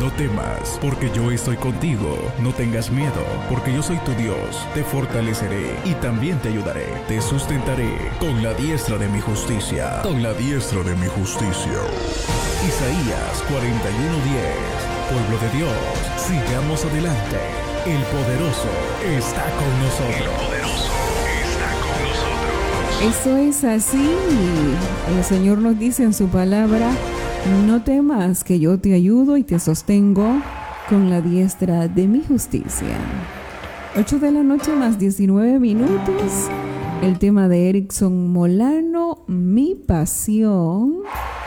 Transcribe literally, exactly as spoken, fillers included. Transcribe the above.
No temas, porque yo estoy contigo. No tengas miedo, porque yo soy tu Dios. Te fortaleceré y también te ayudaré. Te sustentaré con la diestra de mi justicia. Con la diestra de mi justicia. Isaías cuarenta y uno diez. Pueblo de Dios, sigamos adelante. El poderoso está con nosotros. El poderoso está con nosotros. Eso es así. El Señor nos dice en su palabra: no temas, que yo te ayudo y te sostengo con la diestra de mi justicia. ocho de la noche más diecinueve minutos. El tema de Erickson Molano, Mi Pasión.